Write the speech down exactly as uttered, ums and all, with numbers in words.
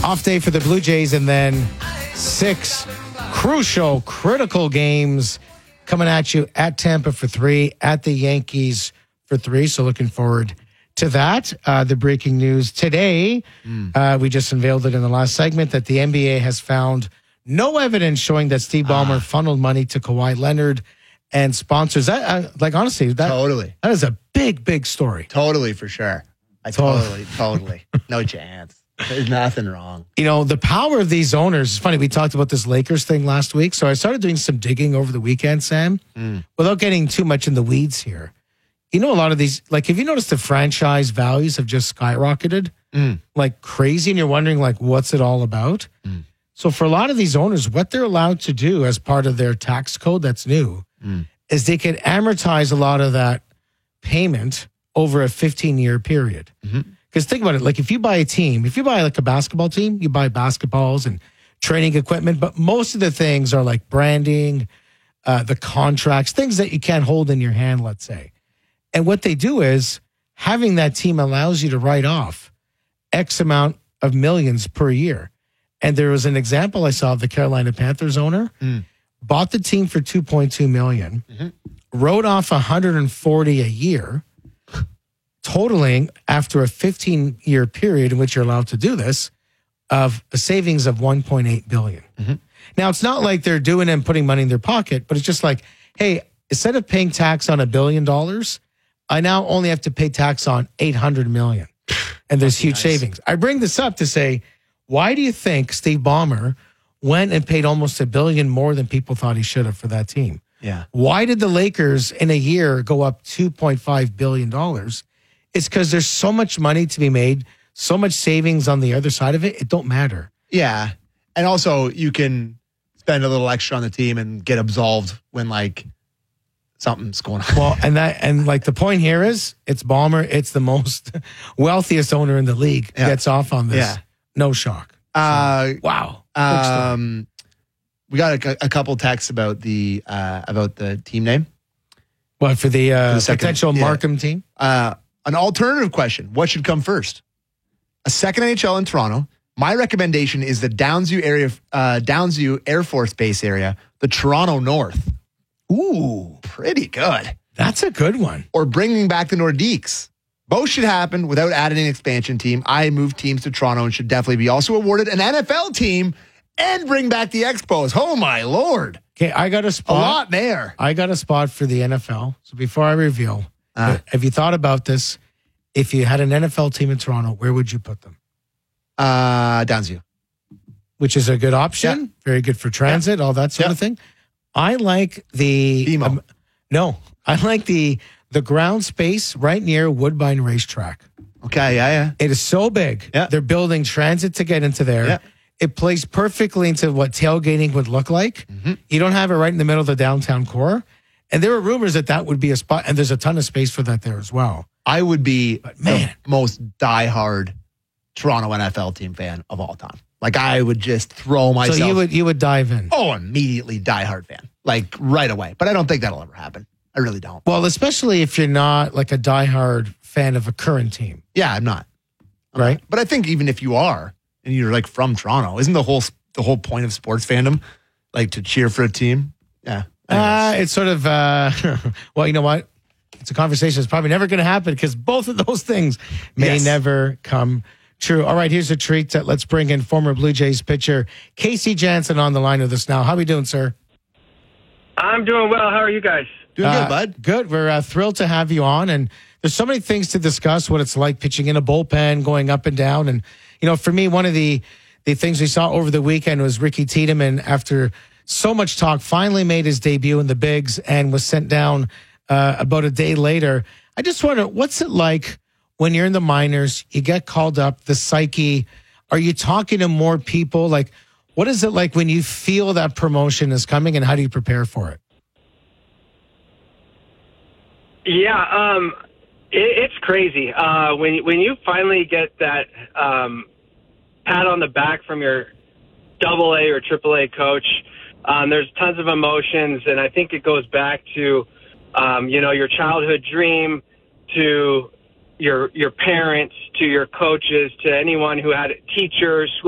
off day for the Blue Jays, and then six crucial, critical games coming at you at Tampa for three, at the Yankees for three. So looking forward to that. Uh, the breaking news today, mm. uh, we just unveiled it in the last segment, that the N B A has found no evidence showing that Steve Ballmer ah. funneled money to Kawhi Leonard and sponsors. That, uh, like, honestly, that, totally. that is a big, big story. Totally, for sure. I totally, totally. No chance. There's nothing wrong. You know, the power of these owners, it's funny, we talked about this Lakers thing last week, so I started doing some digging over the weekend, Sam, mm. without getting too much in the weeds here. You know, a lot of these, like, have you noticed the franchise values have just skyrocketed mm. like crazy, and you're wondering, like, what's it all about? Mm. So for a lot of these owners, what they're allowed to do as part of their tax code that's new mm. is they can amortize a lot of that payment over a fifteen-year period. Mm-hmm. Because think about it, like if you buy a team, if you buy like a basketball team, you buy basketballs and training equipment, but most of the things are like branding, uh, the contracts, things that you can't hold in your hand, let's say. And what they do is having that team allows you to write off X amount of millions per year. And there was an example I saw of the Carolina Panthers owner, mm. bought the team for two point two million dollars, mm-hmm. wrote off one hundred forty a year, totaling, after a fifteen-year period in which you're allowed to do this, of a savings of one point eight billion dollars. Mm-hmm. Now, it's not like they're doing it and putting money in their pocket, but it's just like, hey, instead of paying tax on a billion dollars, I now only have to pay tax on eight hundred million dollars. And there's huge nice. savings. I bring this up to say, why do you think Steve Ballmer went and paid almost a billion more than people thought he should have for that team? Yeah. Why did the Lakers in a year go up two point five billion dollars? It's because there's so much money to be made, so much savings on the other side of it, it don't matter. Yeah. And also you can spend a little extra on the team and get absolved when like something's going on. Well, and that and like the point here is it's Ballmer, it's the most wealthiest owner in the league, yeah. gets off on this. Yeah. No shock. So, uh, wow. Um, we got a, a couple texts about the uh, about the team name. What, for the, uh, for the second, potential yeah. Markham team? Uh An alternative question. What should come first? A second N H L in Toronto. My recommendation is the Downsview area, uh, Downsview Air Force Base area, the Toronto North. Ooh, pretty good. That's a good one. Or bringing back the Nordiques. Both should happen without adding an expansion team. I moved teams to Toronto and should definitely be also awarded an N F L team and bring back the Expos. Oh, my Lord. Okay, I got a spot. A lot there. I got a spot for the N F L. So before I reveal... Uh, have you thought about this? If you had an N F L team in Toronto, where would you put them? Uh, Downsview. Which is a good option. Yeah. Very good for transit, yeah. all that sort yeah. of thing. I like the... Um, no, I like the the ground space right near Woodbine Racetrack. Okay, yeah, yeah. It is so big. Yeah. They're building transit to get into there. Yeah. It plays perfectly into what tailgating would look like. Mm-hmm. You don't have it right in the middle of the downtown core. And there were rumors that that would be a spot, and there's a ton of space for that there as well. I would be but man. the most diehard Toronto N F L team fan of all time. Like, I would just throw myself. So you would you would dive in? Oh, immediately diehard fan. Like, right away. But I don't think that'll ever happen. I really don't. Well, especially if you're not, like, a diehard fan of a current team. Yeah, I'm not. I'm right? Not. But I think even if you are, and you're, like, from Toronto, isn't the whole the whole point of sports fandom, like, to cheer for a team? Yeah. Uh, it's sort of, uh, well, you know what? It's a conversation that's probably never going to happen because both of those things may yes. never come true. All right, here's a treat. Uh, let's bring in former Blue Jays pitcher Casey Janssen on the line with us now. How are we doing, sir? I'm doing well. How are you guys? Doing uh, good, bud. Good. We're uh, thrilled to have you on. And there's so many things to discuss, what it's like pitching in a bullpen, going up and down. And, you know, for me, one of the, the things we saw over the weekend was Ricky Tiedemann, after so much talk, finally made his debut in the bigs and was sent down uh, about a day later. I just wonder, what's it like when you're in the minors, you get called up, the psyche? Are you talking to more people? Like, what is it like when you feel that promotion is coming, and how do you prepare for it? Yeah, um, it, it's crazy. Uh, when, when you finally get that um, pat on the back from your double A or triple A coach, Um, there's tons of emotions, and I think it goes back to, um, you know, your childhood dream, to your your parents, to your coaches, to anyone who had teachers,